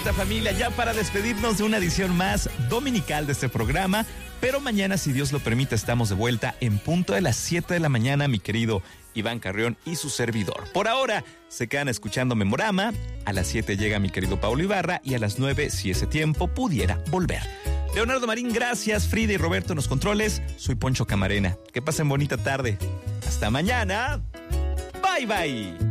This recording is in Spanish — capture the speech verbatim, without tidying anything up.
vuelta, familia, ya para despedirnos de una edición más dominical de este programa. Pero mañana, si Dios lo permite, estamos de vuelta en punto de las siete de la mañana, mi querido Iván Carrión y su servidor. Por ahora, se quedan escuchando Memorama. A las siete llega mi querido Paulo Ibarra y a las nueve, si ese tiempo pudiera volver. Leonardo Marín, gracias. Frida y Roberto en los controles. Soy Poncho Camarena. Que pasen bonita tarde. Hasta mañana. Bye, bye.